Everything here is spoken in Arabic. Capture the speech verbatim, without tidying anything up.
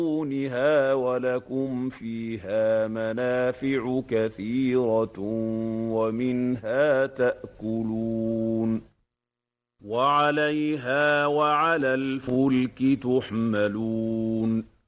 دونها ولكم فيها منافع كثيرة ومنها تأكلون وعليها وعلى الفلك تحملون